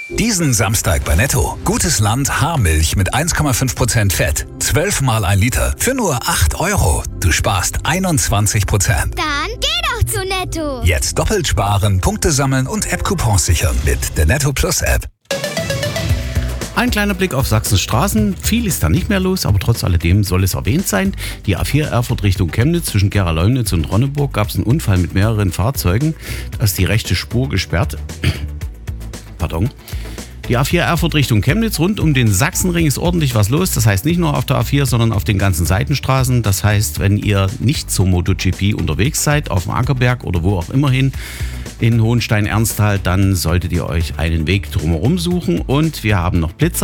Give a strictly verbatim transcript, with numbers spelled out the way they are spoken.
Diesen Samstag bei Netto. Gutes Land Haarmilch mit eins Komma fünf Prozent Fett. zwölf mal ein Liter für nur acht Euro. Du sparst einundzwanzig Prozent. Dann geh doch zu Netto. Jetzt doppelt sparen, Punkte sammeln und App-Coupons sichern mit der Netto Plus App. Ein kleiner Blick auf Sachsens Straßen. Viel ist da nicht mehr los, aber trotz alledem soll es erwähnt sein. Die A vier Erfurt Richtung Chemnitz zwischen Gera-Leumnitz und Ronneburg gab es einen Unfall mit mehreren Fahrzeugen. Da ist die rechte Spur gesperrt. Pardon. Die A vier Erfurt Richtung Chemnitz rund um den Sachsenring ist ordentlich was los. Das heißt nicht nur auf der A vier, sondern auf den ganzen Seitenstraßen. Das heißt, wenn ihr nicht zur MotoGP unterwegs seid, auf dem Ackerberg oder wo auch immer hin, in Hohenstein-Ernsthal, dann solltet ihr euch einen Weg drumherum suchen. Und wir haben noch Blitzer